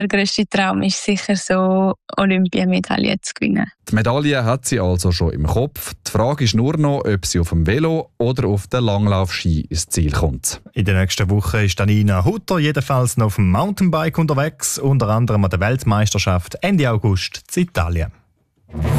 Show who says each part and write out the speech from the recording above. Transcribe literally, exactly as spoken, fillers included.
Speaker 1: Der grösste Traum ist sicher so, Olympiamedaille zu gewinnen.
Speaker 2: Die Medaille hat sie also schon im Kopf. Die Frage ist nur noch, ob sie auf dem Velo oder auf den Langlaufski ins Ziel kommt.
Speaker 3: In der nächsten Woche ist Nina Hutter jedenfalls noch auf dem Mountainbike unterwegs, unter anderem an der Weltmeisterschaft Ende August in Italien.